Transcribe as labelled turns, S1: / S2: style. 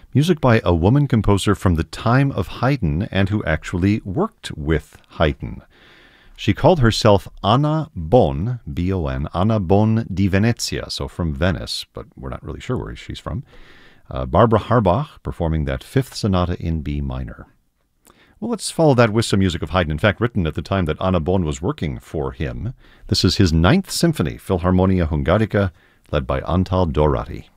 S1: Music by a woman composer from the time of Haydn and who actually worked with Haydn. She called herself Anna Bon, B-O-N, Anna Bon di Venezia, so from Venice, but we're not really sure where she's from. Barbara Harbach performing that Fifth Sonata in B minor. Well, let's follow that with some music of Haydn, in fact, written at the time that Anna Bon was working for him. This is his Ninth Symphony, Philharmonia Hungarica, led by Antal Dorati.